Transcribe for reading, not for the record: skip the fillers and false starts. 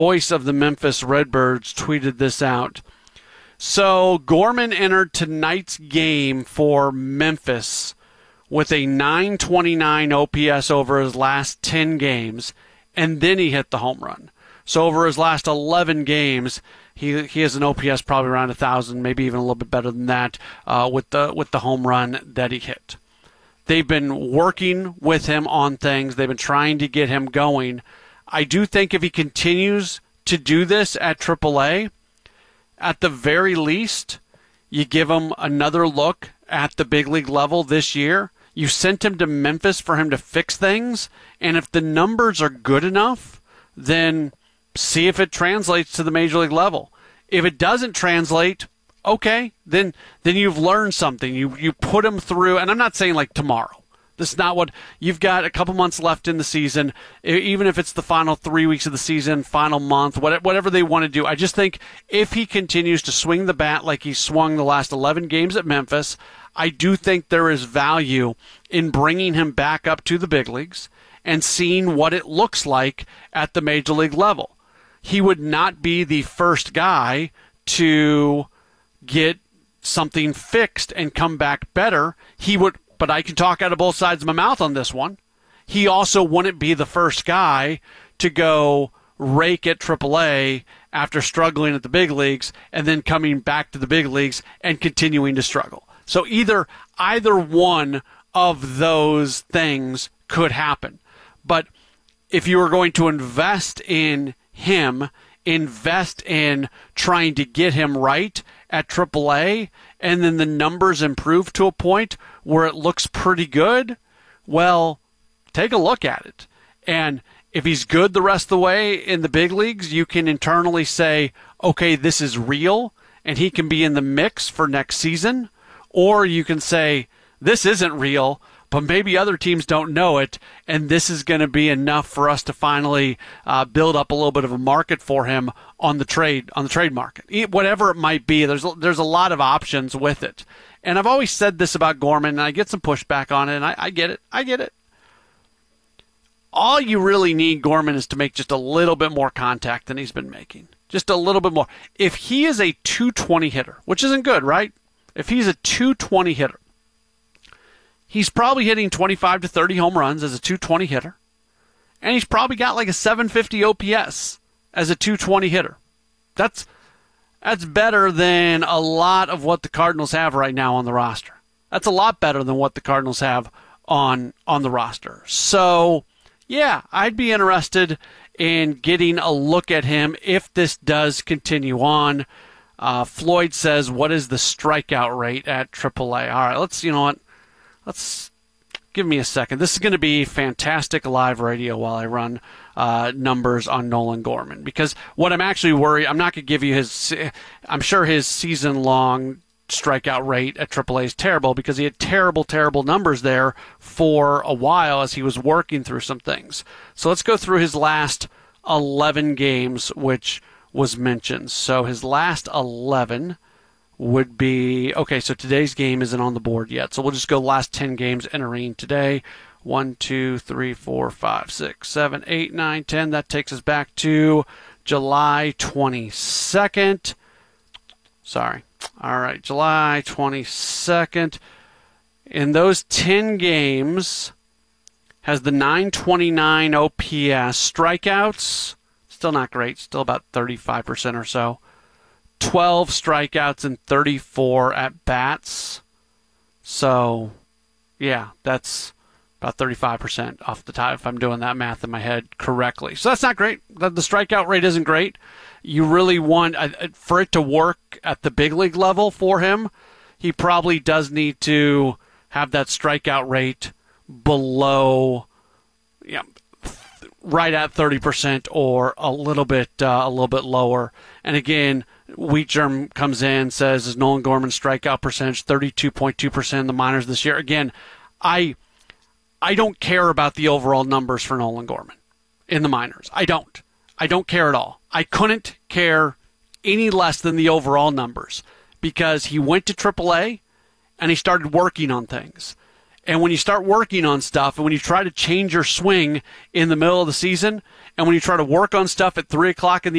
voice of the Memphis Redbirds tweeted this out. So Gorman entered tonight's game for Memphis with a 929 OPS over his last 10 games, and then he hit the home run. So over his last 11 games, he has an OPS probably around 1,000, maybe even a little bit better than that with the home run that he hit. They've been working with him on things. They've been trying to get him going. I do think if he continues to do this at AAA, at the very least, you give him another look at the big league level this year. You sent him to Memphis for him to fix things, and if the numbers are good enough, then see if it translates to the major league level. If it doesn't translate, okay, then you've learned something. You put him through, and I'm not saying like tomorrow. This is not what you've got. A couple months left in the season, even if it's the final 3 weeks of the season, final month, whatever they want to do. I just think if he continues to swing the bat like he swung the last 11 games at Memphis, I do think there is value in bringing him back up to the big leagues and seeing what it looks like at the major league level. He would not be the first guy to get something fixed and come back better. He would, but I can talk out of both sides of my mouth on this one. He also wouldn't be the first guy to go rake at AAA after struggling at the big leagues and then coming back to the big leagues and continuing to struggle. So either one of those things could happen. But if you were going to invest in him, invest in trying to get him right at AAA, and then the numbers improve to a point where it looks pretty good, well, take a look at it. And if he's good the rest of the way in the big leagues, you can internally say, okay, this is real, and he can be in the mix for next season. Or you can say, this isn't real, but maybe other teams don't know it, and this is going to be enough for us to finally build up a little bit of a market for him on the trade market. Whatever it might be, there's a lot of options with it. And I've always said this about Gorman, and I get some pushback on it, and I get it. All you really need, Gorman, is to make just a little bit more contact than he's been making. Just a little bit more. If he is a 220 hitter, which isn't good, right? If he's a 220 hitter, he's probably hitting 25 to 30 home runs as a 220 hitter. And he's probably got like a 750 OPS as a 220 hitter. That's better than a lot of what the Cardinals have right now on the roster. That's a lot better than what the Cardinals have on the roster. So, yeah, I'd be interested in getting a look at him if this does continue on. Floyd says, what is the strikeout rate at AAA? All right, let's give me a second. This is going to be fantastic live radio while I run numbers on Nolan Gorman, because what I'm actually worried, I'm not going to give you I'm sure his season-long strikeout rate at AAA is terrible because he had terrible numbers there for a while as he was working through some things. So let's go through his last 11 games, which was mentioned. So his last 11 would be, okay, so today's game isn't on the board yet. So we'll just go last 10 games entering today. 1, 2, 3, 4, 5, 6, 7, 8, 9, 10. That takes us back to July 22nd. Sorry. All right, July 22nd. In those 10 games, has the 929 OPS. Strikeouts, still not great, still about 35% or so. 12 strikeouts and 34 at-bats. So, yeah, that's about 35% off the top, if I'm doing that math in my head correctly. So that's not great. The strikeout rate isn't great. You really want, for it to work at the big league level for him, he probably does need to have that strikeout rate below, right at 30% or a little bit lower. And again, Wheat Germ comes in, says, is Nolan Gorman's strikeout percentage 32.2% in the minors this year? Again, I don't care about the overall numbers for Nolan Gorman in the minors. I don't care at all. I couldn't care any less than the overall numbers because he went to AAA and he started working on things. And when you start working on stuff, and when you try to change your swing in the middle of the season, and when you try to work on stuff at 3 o'clock in the